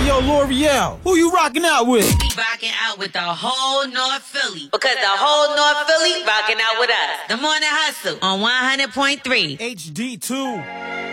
Yo, L'Oreal, who you rocking out with? We rocking out with the whole North Philly. Because the whole North Philly rocking out with us. The Morning Hustle on 100.3. HD2.